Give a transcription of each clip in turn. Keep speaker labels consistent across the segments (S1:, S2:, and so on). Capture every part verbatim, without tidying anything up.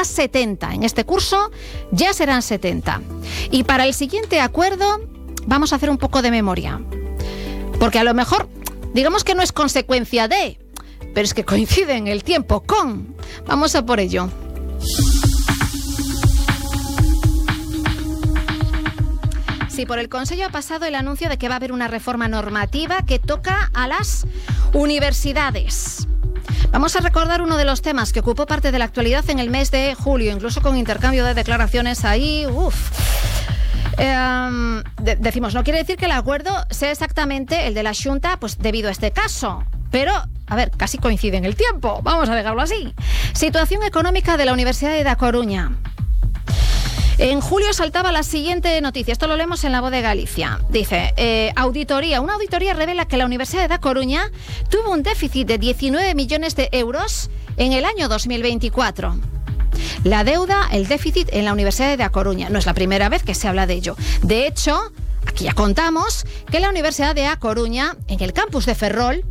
S1: a setenta. En este curso ya serán setenta. Y para el siguiente acuerdo vamos a hacer un poco de memoria. Porque a lo mejor, digamos que no es consecuencia de, pero es que coincide en el tiempo con. Vamos a por ello. Sí, por el Consejo ha pasado el anuncio de que va a haber una reforma normativa que toca a las universidades. Vamos a recordar uno de los temas que ocupó parte de la actualidad en el mes de julio, incluso con intercambio de declaraciones ahí. Uf. Eh, de- decimos, no quiere decir que el acuerdo sea exactamente el de la Xunta, pues debido a este caso. Pero, a ver, casi coincide en el tiempo. Vamos a dejarlo así. Situación económica de la Universidad de A Coruña. En julio saltaba la siguiente noticia, esto lo leemos en La Voz de Galicia. Dice, eh, auditoría, una auditoría revela que la Universidad de A Coruña tuvo un déficit de diecinueve millones de euros en el año dos mil veinticuatro. La deuda, el déficit en la Universidad de A Coruña. No es la primera vez que se habla de ello. De hecho, aquí ya contamos que la Universidad de A Coruña, en el campus de Ferrol,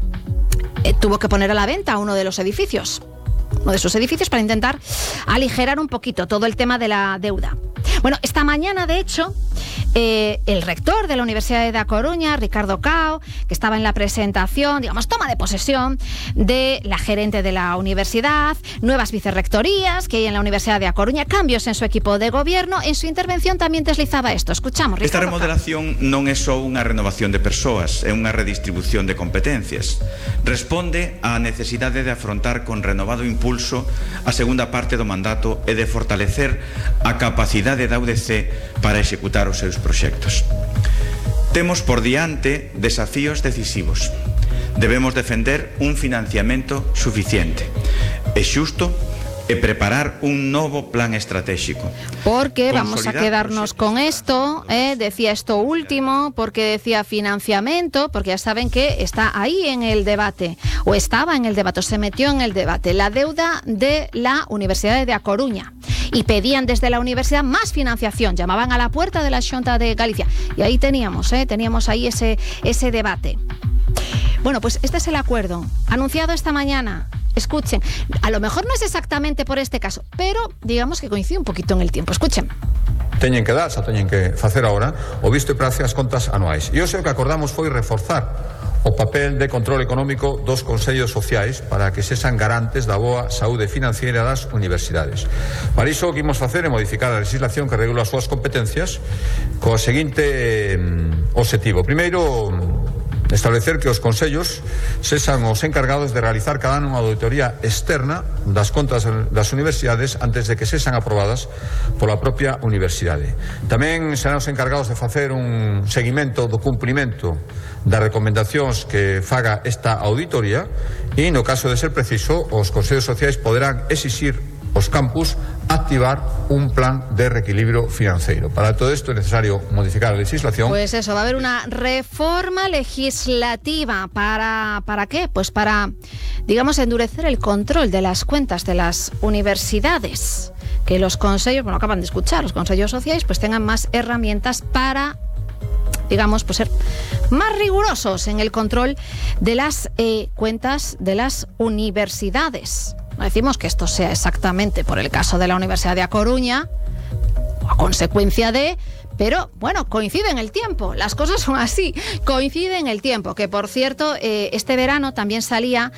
S1: eh, tuvo que poner a la venta uno de los edificios. Uno de sus edificios para intentar aligerar un poquito todo el tema de la deuda. Bueno, esta mañana, de hecho, eh, el rector de la Universidad de A Coruña, Ricardo Cao, que estaba en la presentación, digamos, toma de posesión de la gerente de la universidad, nuevas vicerrectorías que hay en la Universidad de A Coruña, cambios en su equipo de gobierno, en su intervención también deslizaba esto. Escuchamos, Ricardo
S2: Esta
S1: Cao.
S2: remodelación non é só unha renovación de persoas, é unha redistribución de competencias. Responde á necesidade de afrontar con renovado impulso a segunda parte do mandato e de fortalecer a capacidade da U D C para executar os seus proxectos. Temos por diante desafíos decisivos. Debemos defender un financiamento suficiente e xusto e preparar un novo plan estratégico.
S1: Porque vamos a
S2: Consolidar
S1: quedarnos con esto, eh, decía esto último, porque decía financiamiento, porque ya saben que está ahí en el debate, o estaba en el debate, o se metió en el debate, la deuda de la Universidad de A Coruña. Y pedían desde la universidad más financiación, llamaban a la puerta de la Xunta de Galicia. Y ahí teníamos, eh, teníamos ahí ese, ese debate. Bueno, pues este es el acuerdo, anunciado esta mañana. Escuchen, a lo mejor no es exactamente por este caso, pero digamos que coincide un poquito en el tiempo. Escuchen.
S3: Teñen que dar, xa teñen que facer agora o visto e prace as contas anuais. E hoxe o que acordamos foi reforzar o papel de control económico dos consellos sociais para que sexan garantes da boa saúde financiera das universidades. Para iso o que imos facer é modificar a legislación que regula as súas competencias co seguinte eh, objetivo. Primeiro, establecer que os consellos sexan os encargados de realizar cada ano unha auditoría externa das contas das universidades antes de que sexan aprobadas pola propia universidade. Tamén serán os encargados de facer un seguimento do cumprimento das recomendacións que faga esta auditoría e, no caso de ser preciso, os consellos sociais poderán exixir os campus activar un plan de reequilibrio financeiro. Para todo esto es necesario modificar la legislación.
S1: Pues eso, va a haber una reforma legislativa. ¿Para, para qué? Pues para, digamos, endurecer el control de las cuentas de las universidades. Que los consejos, bueno, acaban de escuchar, los consejos sociales, pues tengan más herramientas para, digamos, pues ser más rigurosos en el control de las eh, cuentas de las universidades. No decimos que esto sea exactamente por el caso de la Universidad de A Coruña, o a consecuencia de, pero bueno, coincide en el tiempo, las cosas son así, coincide en el tiempo, que por cierto, eh, este verano también salía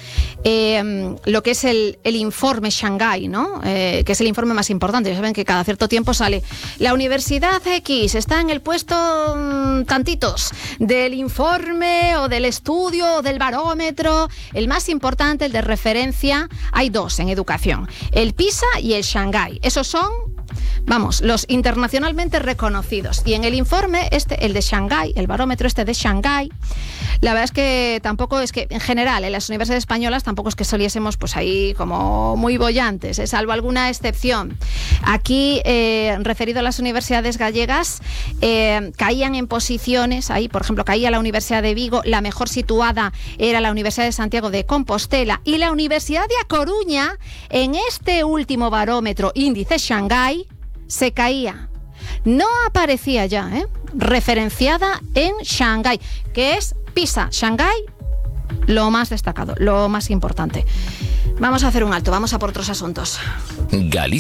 S1: eh, lo que es el, el informe Shanghái, ¿no? Eh, que es el informe más importante. Ya saben que cada cierto tiempo sale la Universidad X, está en el puesto mmm, tantitos del informe o del estudio o del barómetro, el más importante, el de referencia. Hay dos en educación, el PISA y el Shanghái. Esos son, vamos, los internacionalmente reconocidos. Y en el informe, este, el de Shanghái, el barómetro este de Shanghái, la verdad es que tampoco es que, en general, en las universidades españolas tampoco es que soliésemos pues ahí como muy bollantes, ¿eh? Salvo alguna excepción. Aquí, eh, referido a las universidades gallegas, eh, caían en posiciones, ahí, por ejemplo, caía la Universidad de Vigo, la mejor situada era la Universidad de Santiago de Compostela, y la Universidad de A Coruña, en este último barómetro, índice Shanghái, se caía. No aparecía ya, ¿eh? Referenciada en Shanghái, que es PISA, Shanghái, lo más destacado, lo más importante. Vamos a hacer un alto, vamos a por otros asuntos.
S4: Galicia.